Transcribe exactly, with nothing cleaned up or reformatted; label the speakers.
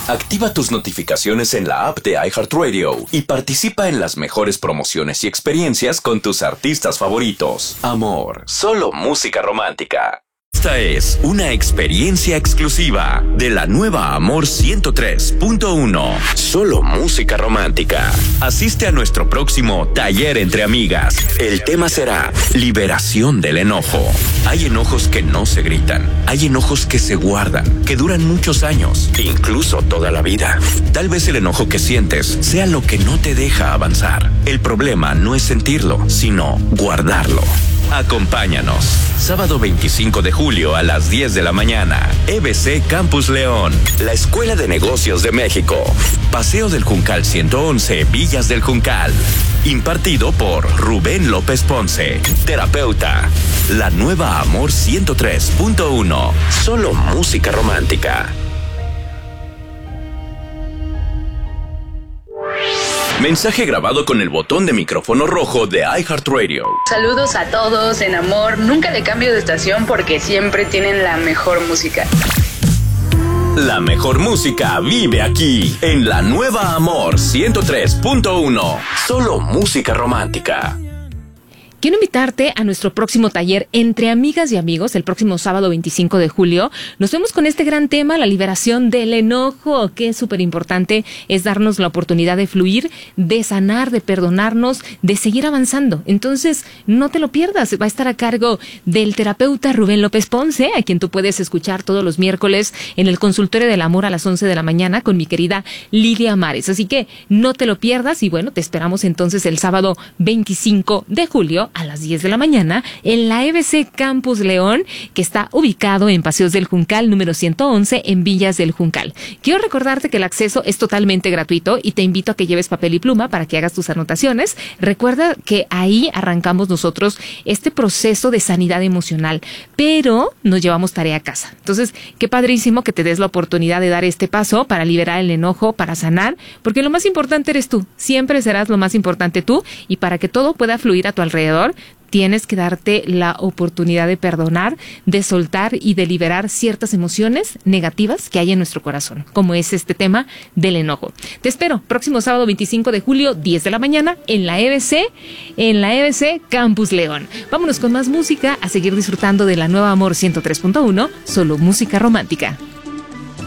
Speaker 1: Activa tus notificaciones en la app de iHeartRadio y participa en las mejores promociones y experiencias con tus artistas favoritos. Amor, solo música romántica. Esta es una experiencia exclusiva de la nueva Amor ciento tres punto uno. Solo música romántica. Asiste a nuestro próximo taller entre amigas. El tema será liberación del enojo. Hay enojos que no se gritan. Hay enojos que se guardan, que duran muchos años, incluso toda la vida. Tal vez el enojo que sientes sea lo que no te deja avanzar. El problema no es sentirlo, sino guardarlo. Acompáñanos. Sábado veinticinco de julio a las diez de la mañana. E B C Campus León. La Escuela de Negocios de México. Paseo del Juncal ciento once, Villas del Juncal. Impartido por Rubén López Ponce, terapeuta. La nueva Amor ciento tres punto uno. Solo música romántica. Mensaje grabado con el botón de micrófono rojo de iHeartRadio.
Speaker 2: Saludos a todos en Amor. Nunca le cambio de estación porque siempre tienen la mejor música.
Speaker 1: La mejor música vive aquí, en la nueva Amor ciento tres punto uno. Solo música romántica.
Speaker 3: Quiero invitarte a nuestro próximo taller Entre Amigas y Amigos, el próximo sábado veinticinco de julio. Nos vemos con este gran tema, la liberación del enojo, que es súper importante, es darnos la oportunidad de fluir, de sanar, de perdonarnos, de seguir avanzando. Entonces, no te lo pierdas, va a estar a cargo del terapeuta Rubén López Ponce, a quien tú puedes escuchar todos los miércoles en el Consultorio del Amor a las once de la mañana con mi querida Lilia Mares. Así que no te lo pierdas y bueno, te esperamos entonces el sábado veinticinco de julio a las diez de la mañana en la E B C Campus León, que está ubicado en Paseos del Juncal número ciento once en Villas del Juncal. Quiero recordarte que el acceso es totalmente gratuito y te invito a que lleves papel y pluma para que hagas tus anotaciones. Recuerda que ahí arrancamos nosotros este proceso de sanidad emocional, pero nos llevamos tarea a casa. Entonces, qué padrísimo que te des la oportunidad de dar este paso para liberar el enojo, para sanar, porque lo más importante eres tú. Siempre serás lo más importante tú, y para que todo pueda fluir a tu alrededor, tienes que darte la oportunidad de perdonar, de soltar y de liberar ciertas emociones negativas que hay en nuestro corazón, como es este tema del enojo. Te espero próximo sábado veinticinco de julio, diez de la mañana, en la E B C, en la E B C Campus León. Vámonos con más música, a seguir disfrutando de la nueva Amor ciento tres punto uno, solo música romántica.